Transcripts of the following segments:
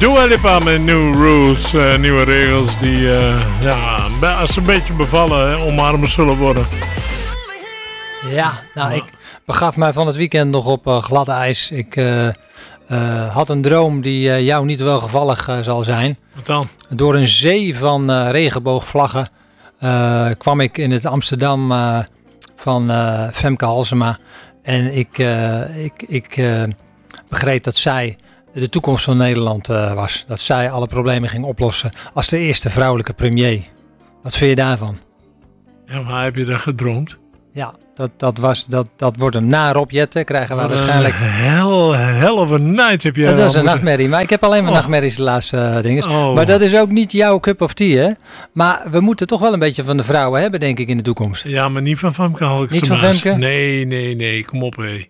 Dua Lipa met New Rules, nieuwe regels die als ze een beetje bevallen, omarmen zullen worden. Ja, nou ik begaf mij van het weekend nog op glad ijs. Ik had een droom die jou niet welgevallig zal zijn. Wat dan? Door een zee van regenboogvlaggen kwam ik in het Amsterdam van Femke Halsema. En ik begreep dat zij de toekomst van Nederland was. Dat zij alle problemen ging oplossen als de eerste vrouwelijke premier. Wat vind je daarvan? Ja, maar heb je dat gedroomd? Ja, dat wordt hem na Rob Jetten. Krijgen we waarschijnlijk... Hell of a night heb je. Dat was een nachtmerrie, maar ik heb alleen maar nachtmerries de laatste dingen. Maar dat is ook niet jouw cup of tea, hè? Maar we moeten toch wel een beetje van de vrouwen hebben, denk ik, in de toekomst. Ja, maar niet van Femke Halsema. Niet van Femke? Nee, kom op, hé.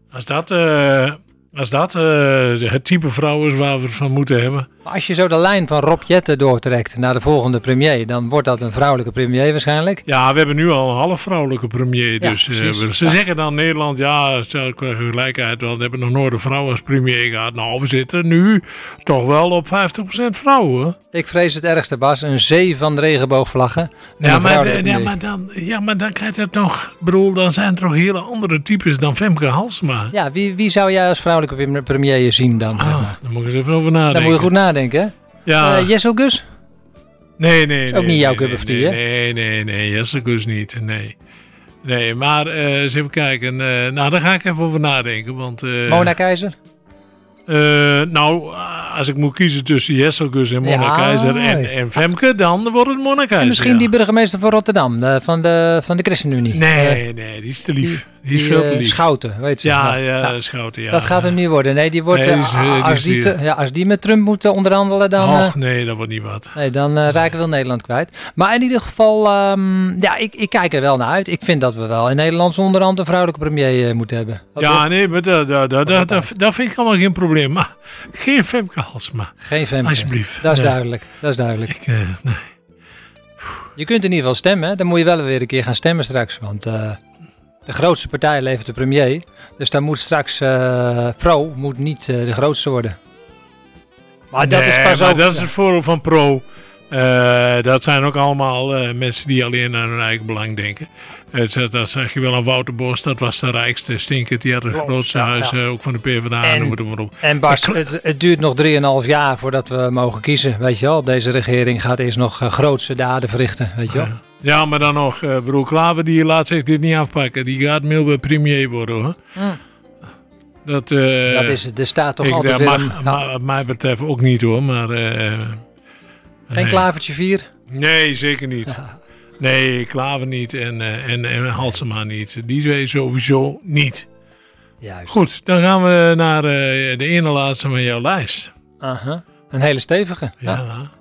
Als dat het type vrouw is waar we het van moeten hebben. Maar als je zo de lijn van Rob Jetten doortrekt naar de volgende premier, dan wordt dat een vrouwelijke premier waarschijnlijk. Ja, we hebben nu al een half vrouwelijke premier. Ja, dus ze zeggen dan Nederland, ja, qua gelijkheid, want we hebben nog nooit een vrouw als premier gehad. Nou, we zitten nu toch wel op 50% vrouwen. Ik vrees het ergste, Bas. Een zee van regenboogvlaggen. Maar dan krijg je het nog, bedoel, dan zijn er toch hele andere types dan Femke Halsema. Ja, wie zou jij als vrouwelijke premier zien dan? Daar moet je eens even over nadenken. Dan moet je goed nadenken. Ja. Jessel Gus? Nee. Ook niet jouw cup of tea, hè? Nee, Jessel Gus niet, nee. Nee, maar eens even kijken. Daar ga ik even over nadenken, want... Mona Keizer? Als ik moet kiezen tussen Jessel Gus en Mona Keizer en Femke, dan wordt het Mona Keizer. En misschien die burgemeester van Rotterdam, van de ChristenUnie. Nee, die is te lief. Die is veel te lief. Schouten, weet je. Ja, Schouten, ja. Dat gaat hem niet worden. Nee, die wordt, als die met Trump moet onderhandelen, dan... nee, dat wordt niet wat. Nee, dan raken we wel Nederland kwijt. Maar in ieder geval, ik kijk er wel naar uit. Ik vind dat we wel in Nederland onderhand een vrouwelijke premier moeten hebben. Maar dat vind ik allemaal geen probleem. Maar geen Femke Halsema. Geen Femke. Alsjeblieft. Dat is duidelijk. Nee. Je kunt in ieder geval stemmen. Hè? Dan moet je wel weer een keer gaan stemmen straks. Want de grootste partij levert de premier. Dus dan moet straks Pro moet niet de grootste worden. Maar dat is pas ook... dat is het voordeel van Pro. Dat zijn ook allemaal mensen die alleen aan hun eigen belang denken. Dat zeg je wel aan Wouter Bos, dat was de rijkste stinkert. Die had het grootste huis, ook van de PvdA, noem het maar op. En Bas, het duurt nog 3,5 jaar voordat we mogen kiezen, weet je wel. Deze regering gaat eerst nog grootste daden verrichten, weet je wel. Ja, maar dan nog, broer Klaver, die laat zich dit niet afpakken. Die gaat milde premier worden, hoor. Dat is de staat toch altijd weer... Wat mij betreft ook niet, hoor, maar... Geen Klavertje 4? Nee, zeker niet. Nee, Klaver niet en Halsema niet. Die twee sowieso niet. Juist. Goed, dan gaan we naar de ene laatste van jouw lijst. Een hele stevige. Ja.